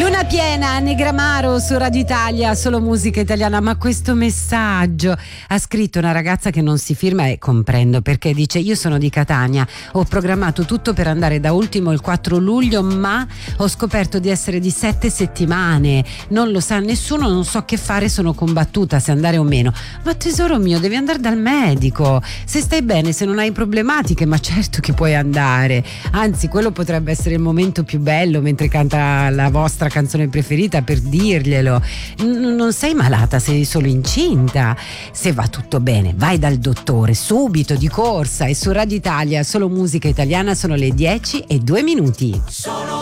Luna piena, Negramaro su Radio Italia, solo musica italiana. Ma questo messaggio ha scritto una ragazza che non si firma, e comprendo perché. Dice: io sono di Catania, ho programmato tutto per andare da ultimo il 4 luglio, ma ho scoperto di essere di 7 settimane, non lo sa nessuno, non so che fare, sono combattuta se andare o meno. Ma tesoro mio, devi andare dal medico, se stai bene, se non hai problematiche, ma certo che puoi andare. Anzi, quello potrebbe essere il momento più bello, mentre canta la vostra canzone preferita, per dirglielo. Non sei malata, sei solo incinta. Se va tutto bene, vai dal dottore subito, di corsa. E su Radio Italia, solo musica italiana, sono le 10:02.